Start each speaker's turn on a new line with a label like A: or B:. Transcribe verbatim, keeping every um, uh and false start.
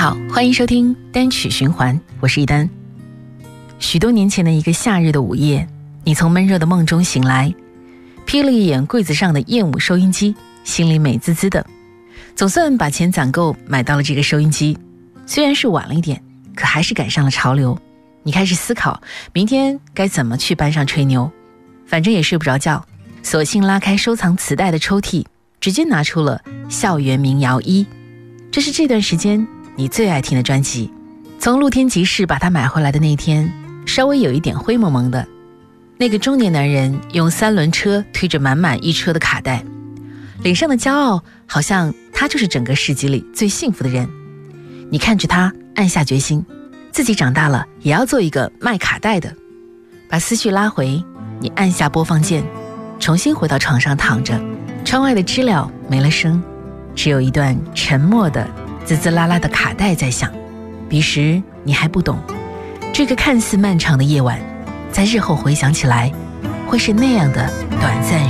A: 好，欢迎收听单曲循环，我是一丹。许多年前的一个夏日的午夜，你从闷热的梦中醒来，瞥了一眼柜子上的燕舞收音机，心里美滋滋的。总算把钱攒够，买到了这个收音机。虽然是晚了一点，可还是赶上了潮流。你开始思考明天该怎么去班上吹牛，反正也睡不着觉，索性拉开收藏磁带的抽屉，直接拿出了校园民谣一。这是这段时间你最爱听的专辑。从露天集市把它买回来的那天，稍微有一点灰蒙蒙的。那个中年男人用三轮车推着满满一车的卡带，脸上的骄傲好像他就是整个市集里最幸福的人。你看着他，暗下决心，自己长大了也要做一个卖卡带的。把思绪拉回，你按下播放键，重新回到床上躺着。窗外的知了没了声，只有一段沉默的滋滋啦啦的卡带在响。彼时你还不懂，这个看似漫长的夜晚，在日后回想起来，会是那样的短暂